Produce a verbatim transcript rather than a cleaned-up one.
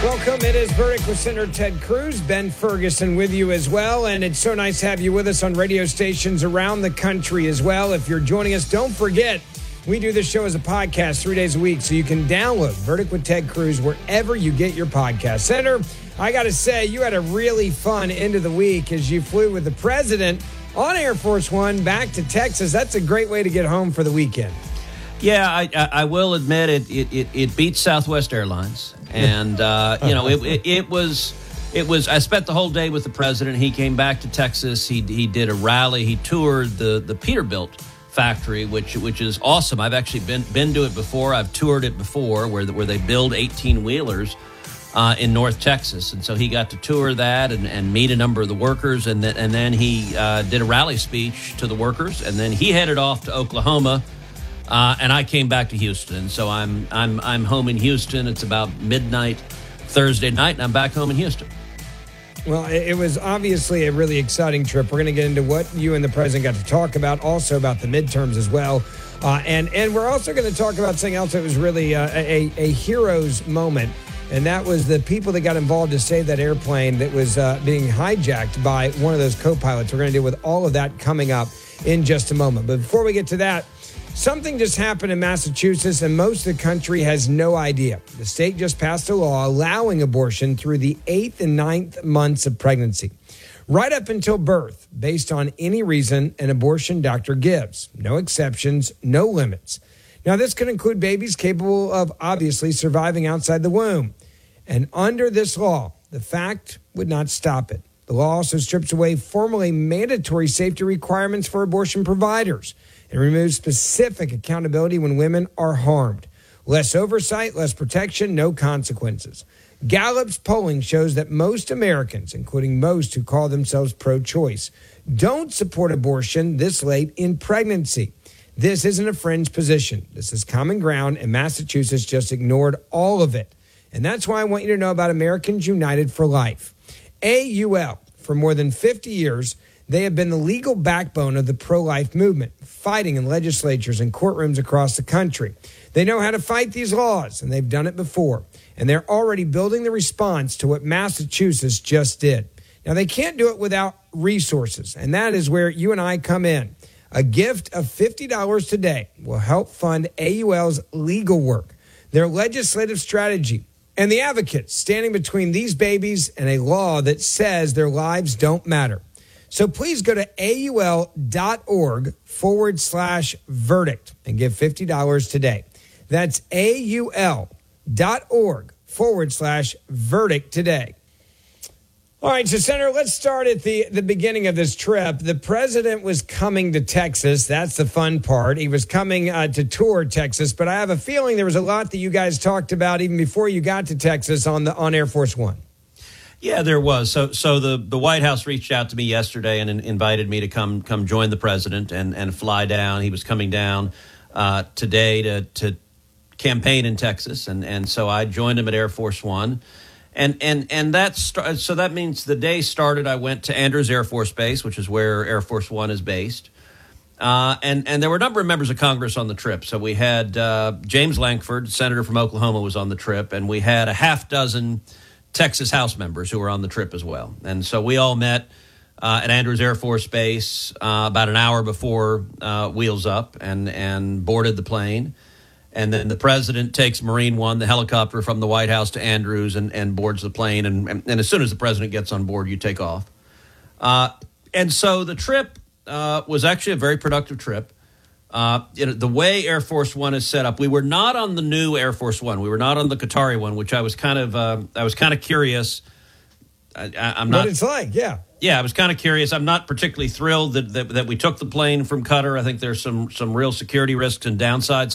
Welcome. It is Verdict with Senator Ted Cruz. Ben Ferguson with you as well. And it's so nice to have you with us on radio stations around the country as well. If you're joining us, don't forget, we do this show as a podcast three days a week, so you can download Verdict with Ted Cruz wherever you get your podcast. Senator, I got to say, you had a really fun end of the week as you flew with the president on Air Force One back to Texas. That's a great way to get home for the weekend. Yeah, I, I, I will admit it, it, it, it beats Southwest Airlines. And, uh, you know, it, it, it was, it was, I spent the whole day with the president. He came back to Texas. He he did a rally. He toured the, the Peterbilt factory, which which is awesome. I've actually been been to it before. I've toured it before, where where they build eighteen-wheelers uh, in North Texas. And so he got to tour that and, and meet a number of the workers. And then, and then he uh, did a rally speech to the workers. And then he headed off to Oklahoma. Uh, and I came back to Houston, so I'm I'm I'm home in Houston. It's about midnight Thursday night, and I'm back home in Houston. Well, it was obviously a really exciting trip. We're going to get into what you and the president got to talk about, also about the midterms as well, uh, and and we're also going to talk about something else that was really uh, a a hero's moment, and that was the people that got involved to save that airplane that was uh, being hijacked by one of those co-pilots. We're going to deal with all of that coming up in just a moment. But before we get to that, something just happened in Massachusetts, and most of the country has no idea. The state just passed a law allowing abortion through the eighth and ninth months of pregnancy, right up until birth, based on any reason an abortion doctor gives. No exceptions, no limits. Now, this could include babies capable of obviously surviving outside the womb. And under this law, the fact would not stop it. The law also strips away formerly mandatory safety requirements for abortion providers. It removes specific accountability when women are harmed. Less oversight, less protection, no consequences. Gallup's polling shows that most Americans, including most who call themselves pro-choice, don't support abortion this late in pregnancy. This isn't a fringe position. This is common ground, and Massachusetts just ignored all of it. And that's why I want you to know about Americans United for Life. A U L, for more than fifty years, they have been the legal backbone of the pro-life movement, fighting in legislatures and courtrooms across the country. They know how to fight these laws, and they've done it before. And they're already building the response to what Massachusetts just did. Now, they can't do it without resources, and that is where you and I come in. A gift of fifty dollars today will help fund A U L's legal work, their legislative strategy, and the advocates standing between these babies and a law that says their lives don't matter. So please go to aul.org forward slash verdict and give fifty dollars today. That's aul.org forward slash verdict today. All right, so Senator, let's start at the, the beginning of this trip. The president was coming to Texas. That's the fun part. He was coming uh, to tour Texas, but I have a feeling there was a lot that you guys talked about even before you got to Texas on the on Air Force One. Yeah, there was. So so the, the White House reached out to me yesterday and invited me to come come join the president and, and fly down. He was coming down uh, today to, to campaign in Texas. And, and so I joined him at Air Force One. And and and that's so that means the day started. I went to Andrews Air Force Base, which is where Air Force One is based. Uh, and, and there were a number of members of Congress on the trip. So we had uh, James Lankford, senator from Oklahoma, was on the trip. And we had a half dozen Texas House members who were on the trip as well. And so we all met uh, at Andrews Air Force Base uh, about an hour before uh, Wheels Up and, and boarded the plane. And then the president takes Marine One, the helicopter from the White House, to Andrews and, and boards the plane. And, and, and as soon as the president gets on board, you take off. Uh, and so the trip uh, was actually a very productive trip. Uh, you know, the way Air Force One is set up, we were not on the new Air Force One. We were not on the Qatari one, which I was kind of, uh, I was kind of curious. I, I, I'm not. What it's like, yeah, yeah. I was kind of curious. I'm not particularly thrilled that, that that we took the plane from Qatar. I think there's some some real security risks and downsides